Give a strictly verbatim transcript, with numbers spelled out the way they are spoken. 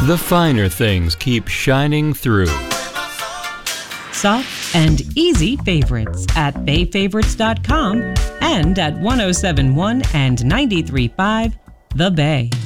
The finer things keep shining through. Soft and easy favorites at bay favorites dot com and at one oh seven point one and ninety-three point five The Bay.